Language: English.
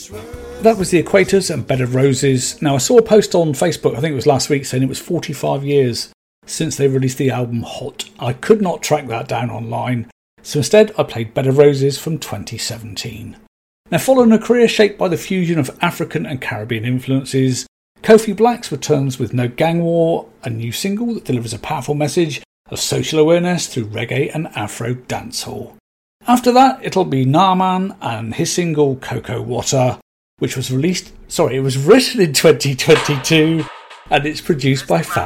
That was the Equators and Bed of Roses. Now, I saw a post on Facebook, I think it was last week, saying it was 45 years since they released the album Hot. I could not track that down online, so instead I played Bed of Roses from 2017. Now, following a career shaped by the fusion of African and Caribbean influences, Kofi Blax returns with No Gang War, a new single that delivers a powerful message of social awareness through reggae and Afro dancehall. After that, it'll be Naaman and his single Cocoa Water, which was written in 2022, and it's produced by Fat